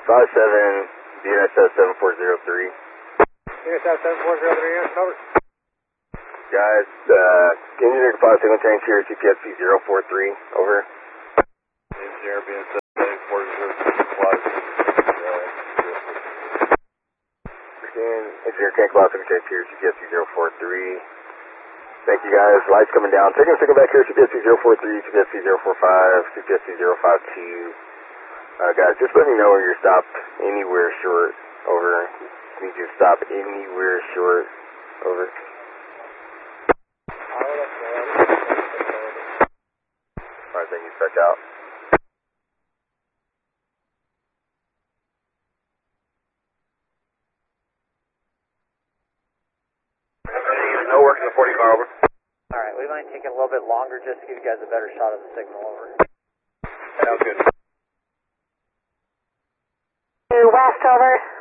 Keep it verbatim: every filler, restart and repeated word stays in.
five seven, D N S S seven four zero three. D N S S seven four zero three, yes, over. Guys, uh, can you take a five signal change here, C P S C zero four three, over. Engineer B N S seven four zero three, plus, Engineer tank loss signal change here, C P S C zero four three. Thank you guys, lights coming down. Taking a signal back here, C P S C zero four three, C P S C zero four five, C P S C zero five two. Uh, guys, just let me know when you're stopped anywhere short, over. Need you to stop anywhere short, over. Alright, thank you, check out. No work in the forty car, over. Alright, we might take it a little bit longer just to give you guys a better shot of the signal, over. Sounds good. West, over.